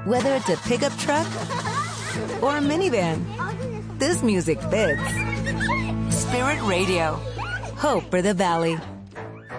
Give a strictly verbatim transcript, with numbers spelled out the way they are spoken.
Whether it's a pickup truck or a minivan, this music fits. Spirit Radio. Hope for the Valley.